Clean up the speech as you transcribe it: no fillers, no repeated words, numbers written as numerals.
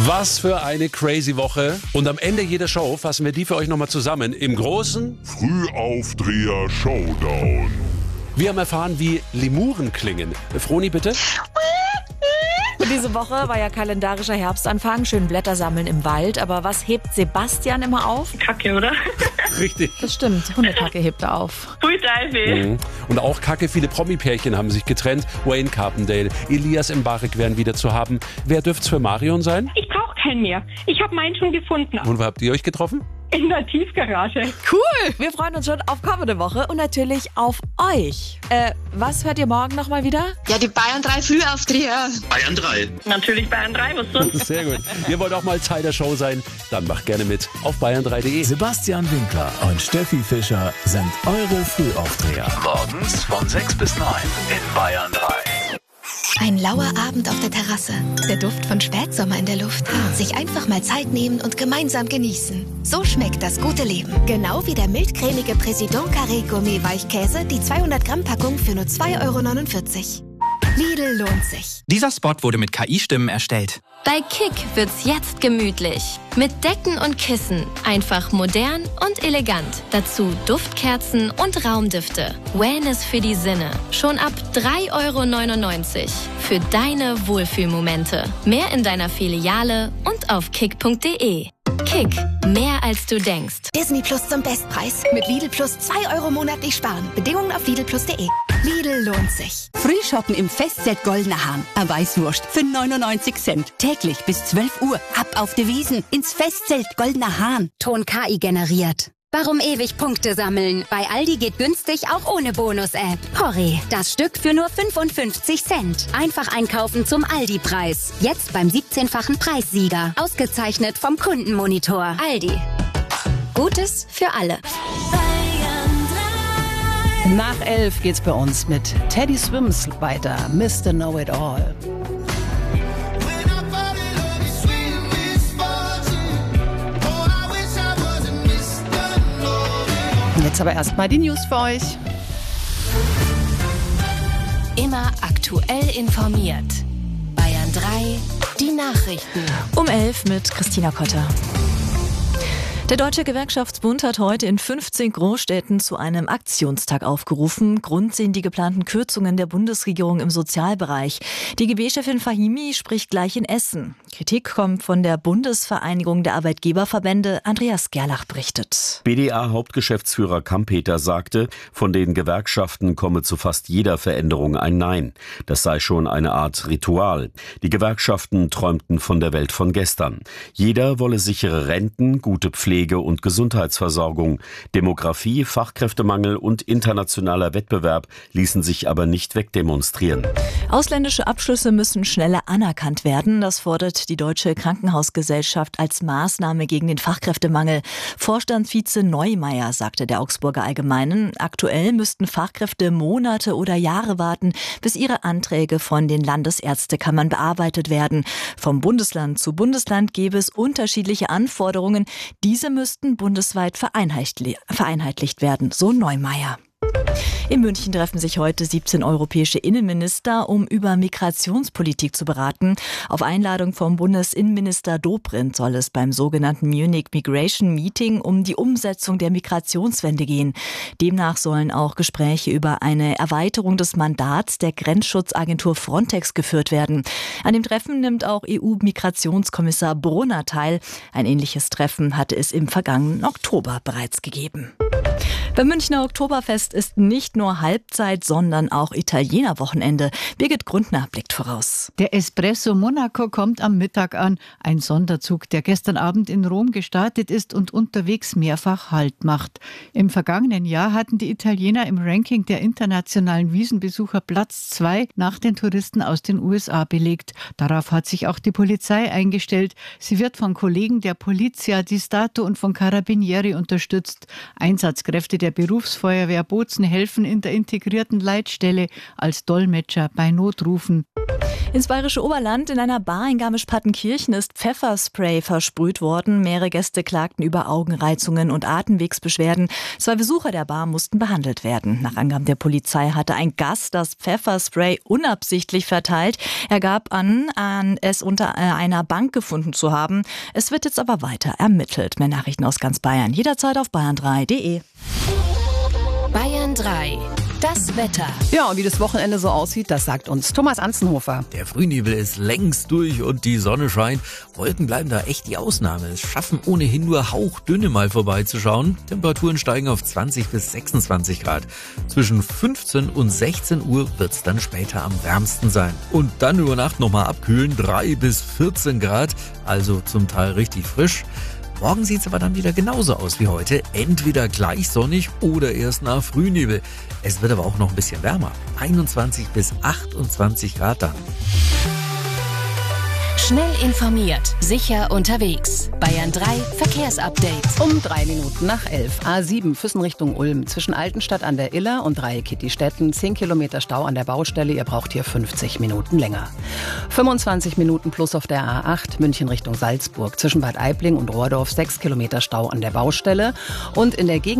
Was für eine crazy Woche. Und am Ende jeder Show fassen wir die für euch nochmal zusammen im großen Frühaufdreher-Showdown. Wir haben erfahren, wie Lemuren klingen. Froni, bitte. Diese Woche war ja kalendarischer Herbstanfang, schön Blätter sammeln im Wald. Aber was hebt Sebastian immer auf? Kacke, oder? Richtig. Das stimmt, Hundekacke hebt er auf. Pui Teufel. Und auch Kacke, viele Promi-Pärchen haben sich getrennt. Wayne Carpendale, Elias Mbarek wären wieder zu haben. Wer dürft's für Marion sein? Ich brauche keinen mehr. Ich habe meinen schon gefunden. Und wo habt ihr euch getroffen? In der Tiefgarage. Cool! Wir freuen uns schon auf kommende Woche und natürlich auf euch. Was hört ihr morgen nochmal wieder? Ja, die Bayern 3 Frühaufdreher. Bayern 3. Natürlich Bayern 3, was sonst? Sehr gut. Ihr wollt auch mal Teil der Show sein? Dann macht gerne mit auf bayern3.de. Sebastian Winkler und Steffi Fischer sind eure Frühaufdreher. Morgens von 6 bis 9 in Bayern 3. Ein lauer Abend auf der Terrasse. Der Duft von Spätsommer in der Luft. Sich einfach mal Zeit nehmen und gemeinsam genießen. So schmeckt das gute Leben. Genau wie der mildcremige Président Carré Gourmet Weichkäse, die 200 Gramm Packung für nur 2,49 €. Lidl lohnt sich. Dieser Spot wurde mit KI-Stimmen erstellt. Bei Kick wird's jetzt gemütlich. Mit Decken und Kissen. Einfach modern und elegant. Dazu Duftkerzen und Raumdüfte. Wellness für die Sinne. Schon ab 3,99 € für deine Wohlfühlmomente. Mehr in deiner Filiale und auf kick.de. Kick, mehr als du denkst. Disney Plus zum Bestpreis. Mit Lidl Plus 2 € monatlich sparen. Bedingungen auf lidl+de. Lidl lohnt sich. Frühshoppen im Festzelt Goldener Hahn. Eine Weißwurst für 99 Cent. Täglich bis 12 Uhr. Ab auf die Wiesen ins Festzelt Goldener Hahn. Ton KI generiert. Warum ewig Punkte sammeln? Bei Aldi geht günstig auch ohne Bonus-App. Porree, das Stück für nur 55 Cent. Einfach einkaufen zum Aldi-Preis. Jetzt beim 17-fachen Preissieger. Ausgezeichnet vom Kundenmonitor. Aldi. Gutes für alle. Nach 11 geht's bei uns mit Teddy Swims weiter. Mr. Know-It-All. Jetzt aber erstmal die News für euch. Immer aktuell informiert. Bayern 3, die Nachrichten. Um 11 mit Christina Kotter. Der Deutsche Gewerkschaftsbund hat heute in 15 Großstädten zu einem Aktionstag aufgerufen. Grund sind die geplanten Kürzungen der Bundesregierung im Sozialbereich. Die DGB-Chefin Fahimi spricht gleich in Essen. Kritik kommt von der Bundesvereinigung der Arbeitgeberverbände. Andreas Gerlach berichtet. BDA-Hauptgeschäftsführer Kampeter sagte, von den Gewerkschaften komme zu fast jeder Veränderung ein Nein. Das sei schon eine Art Ritual. Die Gewerkschaften träumten von der Welt von gestern. Jeder wolle sichere Renten, gute Pflege und Gesundheitsversorgung. Demografie, Fachkräftemangel und internationaler Wettbewerb ließen sich aber nicht wegdemonstrieren. Ausländische Abschlüsse müssen schneller anerkannt werden. Das fordert die Deutsche Krankenhausgesellschaft als Maßnahme gegen den Fachkräftemangel. Vorstandsvize Neumeier sagte der Augsburger Allgemeinen, aktuell müssten Fachkräfte Monate oder Jahre warten, bis ihre Anträge von den Landesärztekammern bearbeitet werden. Vom Bundesland zu Bundesland gäbe es unterschiedliche Anforderungen. Diese müssten bundesweit vereinheitlicht werden, so Neumeier. In München treffen sich heute 17 europäische Innenminister, um über Migrationspolitik zu beraten. Auf Einladung vom Bundesinnenminister Dobrindt soll es beim sogenannten Munich Migration Meeting um die Umsetzung der Migrationswende gehen. Demnach sollen auch Gespräche über eine Erweiterung des Mandats der Grenzschutzagentur Frontex geführt werden. An dem Treffen nimmt auch EU-Migrationskommissar Brunner teil. Ein ähnliches Treffen hatte es im vergangenen Oktober bereits gegeben. Beim Münchner Oktoberfest ist nicht nur Halbzeit, sondern auch Italienerwochenende. Birgit Grundner blickt voraus. Der Espresso Monaco kommt am Mittag an. Ein Sonderzug, der gestern Abend in Rom gestartet ist und unterwegs mehrfach Halt macht. Im vergangenen Jahr hatten die Italiener im Ranking der internationalen Wiesenbesucher Platz 2 nach den Touristen aus den USA belegt. Darauf hat sich auch die Polizei eingestellt. Sie wird von Kollegen der Polizia di Stato und von Carabinieri unterstützt. Einsatzkräfte der Berufsfeuerwehr Bozen helfen in der integrierten Leitstelle als Dolmetscher bei Notrufen. Ins bayerische Oberland in einer Bar in Garmisch-Partenkirchen ist Pfefferspray versprüht worden. Mehrere Gäste klagten über Augenreizungen und Atemwegsbeschwerden. 2 Besucher der Bar mussten behandelt werden. Nach Angaben der Polizei hatte ein Gast das Pfefferspray unabsichtlich verteilt. Er gab an, es unter einer Bank gefunden zu haben. Es wird jetzt aber weiter ermittelt. Mehr Nachrichten aus ganz Bayern jederzeit auf bayern3.de. Bayern 3. Das Wetter. Ja, und wie das Wochenende so aussieht, das sagt uns Thomas Anzenhofer. Der Frühnebel ist längst durch und die Sonne scheint. Wolken bleiben da echt die Ausnahme. Es schaffen ohnehin nur hauchdünne mal vorbeizuschauen. Temperaturen steigen auf 20 bis 26 Grad. Zwischen 15 und 16 Uhr wird's dann später am wärmsten sein. Und dann über Nacht nochmal abkühlen, 3 bis 14 Grad, also zum Teil richtig frisch. Morgen sieht es aber dann wieder genauso aus wie heute. Entweder gleich sonnig oder erst nach Frühnebel. Es wird aber auch noch ein bisschen wärmer. 21 bis 28 Grad dann. Schnell informiert, sicher unterwegs. Bayern 3 Verkehrsupdate. Um 3 Minuten nach 11. A7 Füssen Richtung Ulm. Zwischen Altenstadt an der Iller und Dreieck-Kittistetten 10 Kilometer Stau an der Baustelle. Ihr braucht hier 50 Minuten länger. 25 Minuten plus auf der A8 München Richtung Salzburg. Zwischen Bad Aibling und Rohrdorf 6 Kilometer Stau an der Baustelle. Und in der Gegend